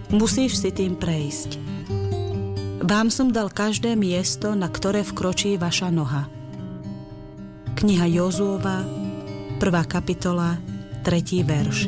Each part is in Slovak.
Musíš si tým prejsť. Vám som dal každé miesto, na ktoré vkročí vaša noha. Kniha Jozuova, 1. kapitola, 3. verš.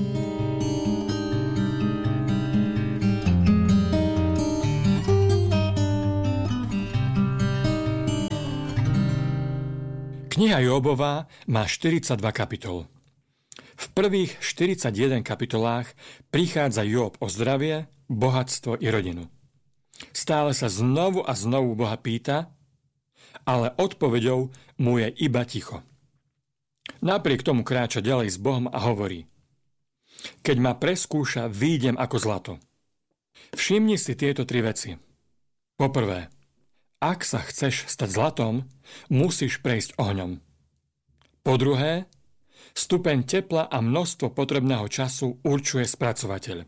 Kniha Jobova má 42 kapitol. V prvých 41 kapitolách prichádza Job o zdravie, bohatstvo i rodinu. Stále sa znovu a znovu Boha pýta, ale odpoveďou mu je iba ticho. Napriek tomu kráča ďalej s Bohom a hovorí: keď ma preskúša, výjdem ako zlato. Všimni si tieto 3 veci. Poprvé, ak sa chceš stať zlatom, musíš prejsť ohňom. Po druhé, stupeň tepla a množstvo potrebného času určuje spracovateľ.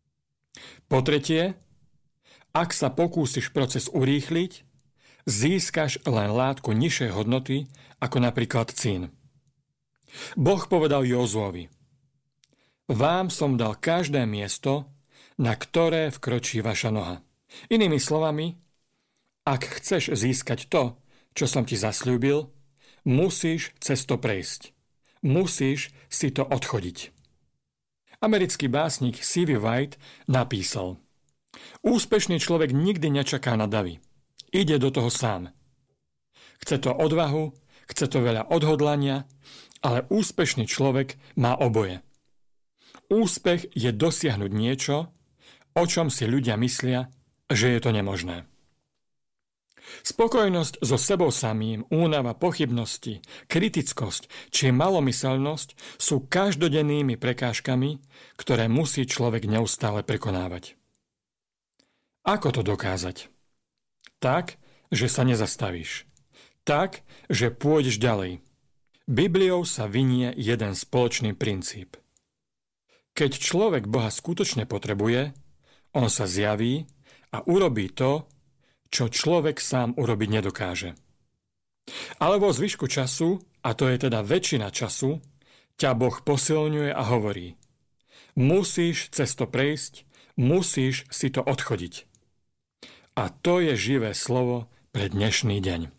Po tretie, ak sa pokúsiš proces urýchliť, získaš len látku nižšej hodnoty, ako napríklad cín. Boh povedal Jozuovi: vám som dal každé miesto, na ktoré vkročí vaša noha. Inými slovami, ak chceš získať to, čo som ti zasľúbil, musíš cez to prejsť. Musíš si to odchodiť. Americký básnik C.V. White napísal: úspešný človek nikdy nečaká na davy. Ide do toho sám. Chce to odvahu, chce to veľa odhodlania, ale úspešný človek má oboje. Úspech je dosiahnuť niečo, o čom si ľudia myslia, že je to nemožné. Spokojnosť so sebou samým, únava, pochybnosti, kritickosť či malomyselnosť sú každodennými prekážkami, ktoré musí človek neustále prekonávať. Ako to dokázať? Tak, že sa nezastavíš. Tak, že pôjdeš ďalej. Bibliou sa vynie jeden spoločný princíp. Keď človek Boha skutočne potrebuje, on sa zjaví a urobí to, čo človek sám urobiť nedokáže. Ale vo zvyšku času, a to je teda väčšina času, ťa Boh posilňuje a hovorí: musíš cez to prejsť, musíš si to odchodiť. A to je živé slovo pre dnešný deň.